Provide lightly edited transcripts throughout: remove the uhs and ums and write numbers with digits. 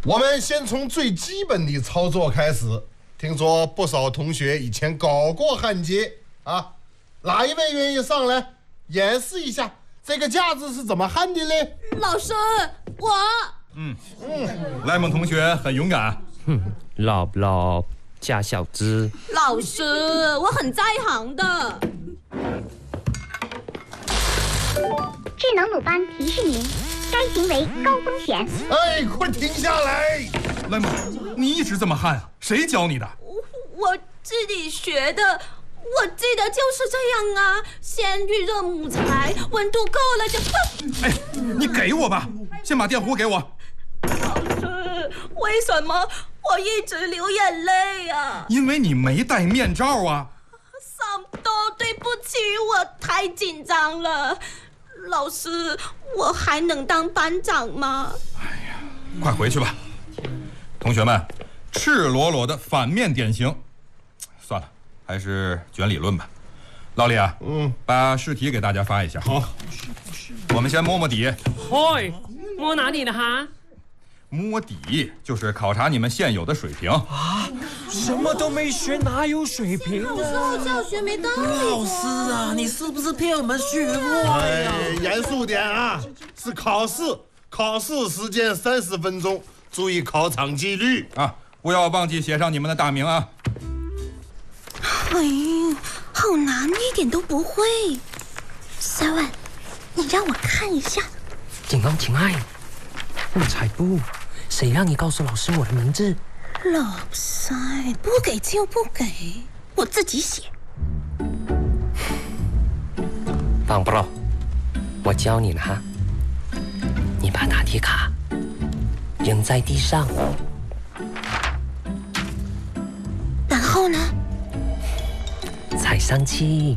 我们先从最基本的操作开始。听说不少同学以前搞过焊接啊，哪一位愿意上来演示一下这个架子是怎么焊的嘞？ 老师，我。 莱蒙同学很勇敢。 老不老假小子。 老师，我很在行的。 智能鲁班提示您，该行为高风险。 哎，快停下来！ 莱蒙，你一直这么焊啊？谁教你的？ 我自己学的，我记得就是这样啊。先预热木材，温度够了就砰。 哎，你给我吧，先把电弧给我。 老师，为什么我一直流眼泪啊？ 因为你没戴面罩啊。 桑多，对不起，我太紧张了。老师，我还能当班长吗？ 哎呀，快回去吧。同学们，赤裸裸的反面典型。算了，还是卷理论吧。老李啊，把试题给大家发一下。 好， 我们先摸摸底。 嗨，摸哪里了哈？ 摸底就是考察你们现有的水平啊！什么都没学，哪有水平啊？ 受教学没道理。 老师啊，你是不是骗我们学过呀？ 哎，严肃点啊！是考试，考试时间30分钟，注意考场纪律啊！不要忘记写上你们的大名啊！ 哎呦，好难，一点都不会。Seven，你让我看一下。 景龙，请爱，我才不，谁让你告诉老师我的名字？ 老塞，不给就不给，我自己写。 放不了，我教你了哈。你把答题卡扔在地上， 然后呢？ 踩上去，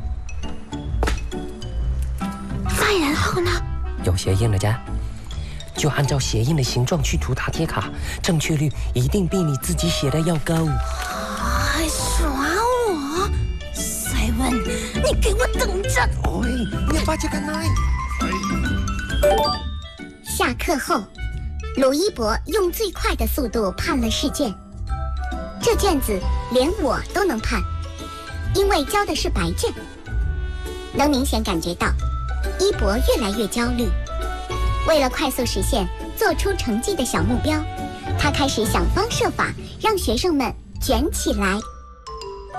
再然后呢？ 有鞋印了家，就按照鞋印的形状去涂答题卡，正确率一定比你自己写的要高。 还耍我？Seven，你给我等着！ 你把这个拿。 下课后，鲁一博用最快的速度判了试卷，这卷子连我都能判。因为交的是白卷，能明显感觉到一博越来越焦虑。为了快速实现做出成绩的小目标，他开始想方设法让学生们卷起来。